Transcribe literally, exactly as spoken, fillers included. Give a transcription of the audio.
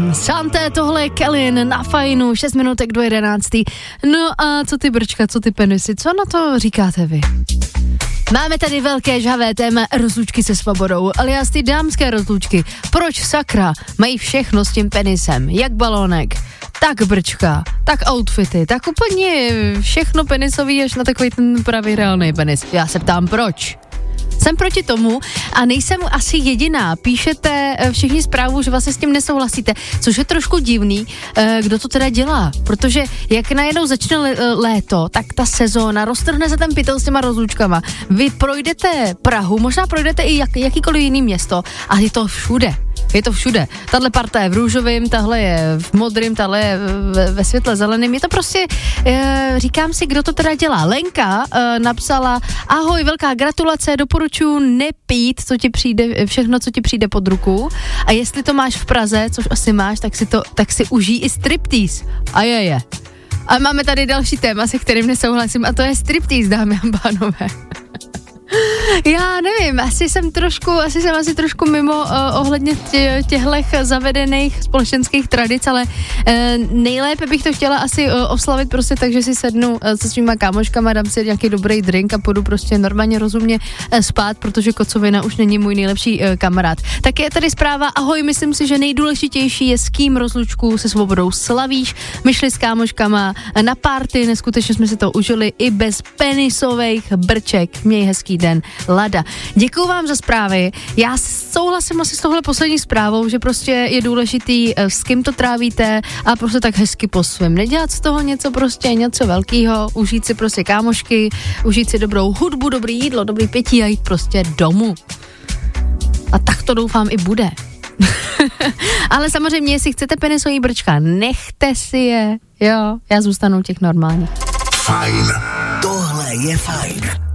Sam. Santé, tohle je Kellyn na Fajnu, šest minutek do jedenáctý. No a co ty brčka, co ty penisy, co na to říkáte vy? Máme tady velké žhavé téma rozlučky se svobodou, alias ty dámské rozlučky. Proč sakra mají všechno s tím penisem? Jak balónek, tak brčka, tak outfity, tak úplně všechno penisový až na takový ten pravý reálný penis. Já se ptám proč? Jsem proti tomu a nejsem asi jediná. Píšete všichni zprávu, že vlastně s tím nesouhlasíte, což je trošku divný, kdo to teda dělá. Protože jak najednou začne léto, tak ta sezóna, roztrhne se ten pytel s těma rozlučkama. Vy projdete Prahu, možná projdete i jak, jakýkoliv jiný město a je to všude. Je to všude. Tahle parta je v růžovém, tahle je v modrém, tahle je ve, ve světle zeleném. Je to prostě, e, říkám si, kdo to teda dělá. Lenka e, napsala, ahoj, velká gratulace, doporučuji nepít, co ti přijde, všechno, co ti přijde pod ruku. A jestli to máš v Praze, což asi máš, tak si to, tak si užij i striptease. A je, je. A máme tady další téma, se kterým nesouhlasím, a to je striptease, dámy a pánové. Já nevím, asi jsem trošku, asi jsem asi trošku mimo uh, ohledně tě, těchto zavedených společenských tradic, ale uh, nejlépe bych to chtěla asi uh, oslavit prostě tak, že si sednu uh, se svýma kámoškama, dám si nějaký dobrý drink a půjdu prostě normálně rozumně uh, spát, protože kocovina už není můj nejlepší uh, kamarád. Tak je tady zpráva, ahoj, myslím si, že nejdůležitější je, s kým rozlučku se svobodou slavíš. My šli s kámoškama na party, neskutečně jsme si to užili i bez penisových brček. Měj hezký den, Lada. Děkuju vám za zprávy. Já souhlasím asi s tohle poslední zprávou, že prostě je důležitý, s kým to trávíte a prostě tak hezky po svém. Nedělat z toho něco prostě, něco velkýho, užít si prostě kámošky, užít si dobrou hudbu, dobrý jídlo, dobrý pití a jít prostě domů. A tak to doufám i bude. Ale samozřejmě, jestli chcete penisový brčka, nechte si je. Jo, já zůstanu těch normálních. Fajn. Tohle je fajn.